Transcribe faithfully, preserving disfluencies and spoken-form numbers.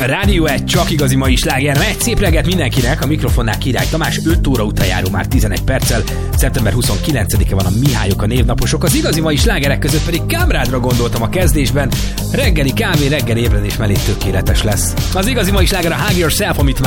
Rádió egy csak igazi mai sláger. Egy szép reggelt mindenkinek, a mikrofonnál Király Tamás, öt óra után járó már tizenegy perccel. szeptember huszonkilencedike van, a Mihályok, a névnaposok. Az igazi mai slágerek között pedig Kamrádra gondoltam a kezdésben. Reggeli kávé, reggeli ébredés mellé tökéletes lesz. Az igazi mai sláger a Hug Yourself, amit